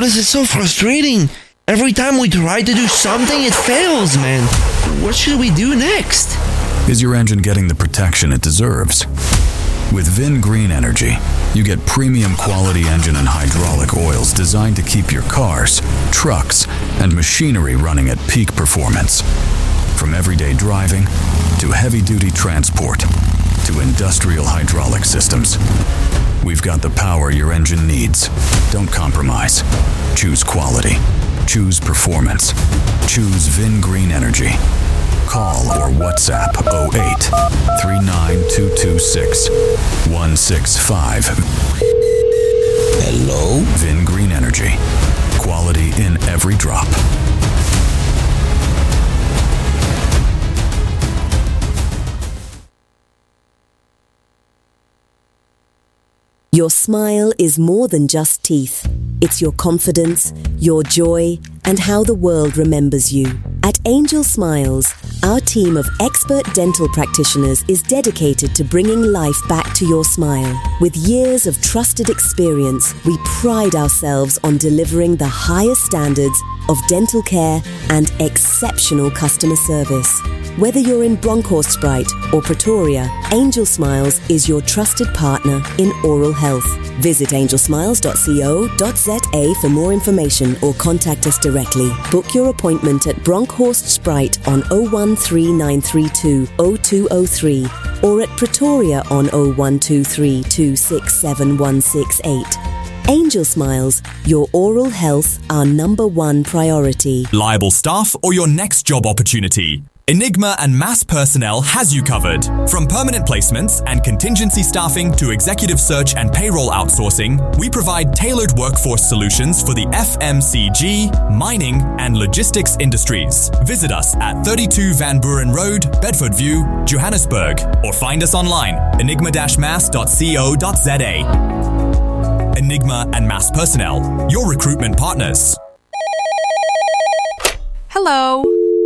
This is so frustrating. Every time we try to do something, it fails, man. What should we do next? Is your engine getting the protection it deserves? With Vin Green Energy, you get premium quality engine and hydraulic oils designed to keep your cars, trucks, and machinery running at peak performance. From everyday driving to heavy-duty transport to industrial hydraulic systems, we've got the power your engine needs. Don't compromise. Choose quality. Choose performance. Choose Vin Green Energy. Call or WhatsApp 08 39226 165. Hello? Vin Green Energy. Quality in every drop. Your smile is more than just teeth. It's your confidence, your joy, and how the world remembers you. At Angel Smiles, our team of expert dental practitioners is dedicated to bringing life back to your smile. With years of trusted experience, we pride ourselves on delivering the highest standards of dental care and exceptional customer service. Whether you're in Bronkhorst or Pretoria, Angel Smiles is your trusted partner in oral health. Visit angelsmiles.co.za for more information or contact us directly. Book your appointment at Bronkhorst on 013932 0203 or at Pretoria on 0123 267 168. Angel Smiles, your oral health, our #1 priority. Liable staff or your next job opportunity? Enigma and Mass Personnel has you covered. From permanent placements and contingency staffing to executive search and payroll outsourcing, we provide tailored workforce solutions for the FMCG, mining, and logistics industries. Visit us at 32 Van Buren Road, Bedford View, Johannesburg, or find us online, enigma-mass.co.za. Enigma and Mass Personnel, your recruitment partners. Hello.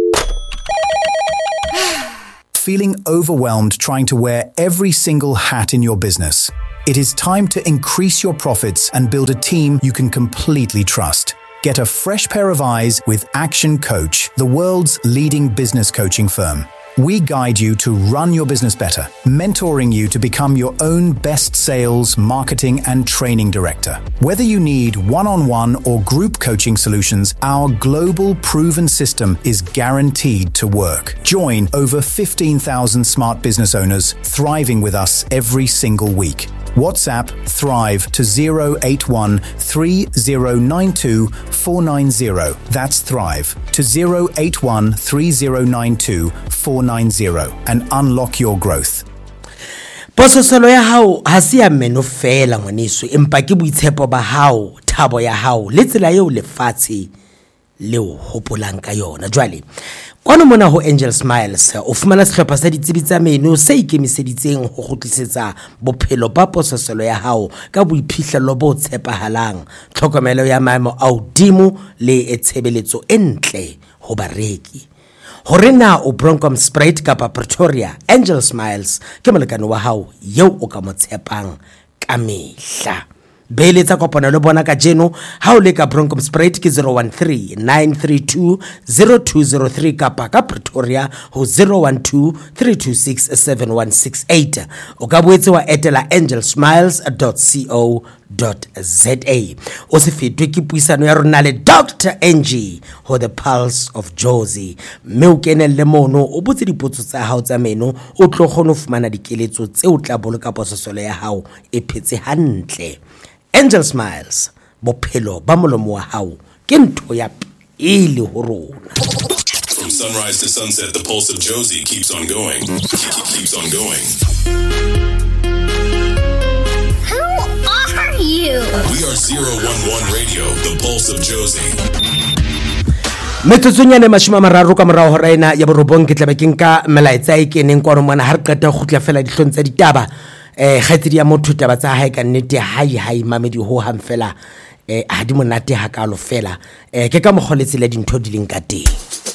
Feeling overwhelmed trying to wear every single hat in your business? It is time to increase your profits and build a team you can completely trust. Get a fresh pair of eyes with Action Coach, the world's leading business coaching firm. We guide you to run your business better, mentoring you to become your own best sales, marketing, and training director. Whether you need one-on-one or group coaching solutions, our global proven system is guaranteed to work. Join over 15,000 smart business owners thriving with us every single week. WhatsApp Thrive to 081 3092 490. That's Thrive to 081 3092 490 and unlock your growth. Pososolo ya hao ha se ya meno fela ngwaneso empa ke boitshepo ba hao, thabo ya hao le tsela eo lefatshe leo hopolang ka yona. Jwale kwano mona ho Angel Smiles o fumana sehlopha sa ditsebi tsa meno se ikemiseditseng ho kgutlisetsa bophelo ba pososolo ya hao ka boiphihlelo bo tshepahalang, tlhokomelo ya maemo a hodimo le etshebeletso entle ho bareki. Horena o Bronkhorst kapa Pretoria, Angel Smiles ke molekane wa hao yeo o ka mo tshepang ka mehla. Beeletsa kopana le bona ka jeno ha o le ka Bronkhorst ke 013 932 0203 kapa ka Pretoria ho 012 326 7168. O ka boetse wa etela angelsmiles.co.za. O se fetwe ke puisano ya rona le Dr. NG ho the Pulse of Jozi. Me o kenelle mono o botse dipotso tsa hao tsa meno o tlo kgona fumana dikeletso tse o tla boloka pososolo ya hao e phetse hantle. Angel Smiles, bophelo ba molomo wa hao ke ntho ya pele ho rona. From sunrise to sunset, the Pulse of Jozi keeps on going. Keeps on going. Who are you? We are 011 Radio, the Pulse of Jozi. Metsotsonyane mashima mararo ka morao hora ena ya borobong ke tlabe ke nka melaetsa e keneng kwa mona ha re qeta go tlha fela dihlong tsa ditaba. Khaitiri ya motho taba tsa hae ka nnete hai mamedi ho hang fela ha di monate ha ka lo fela ke ka mogoletse le dintho di leng ka teng.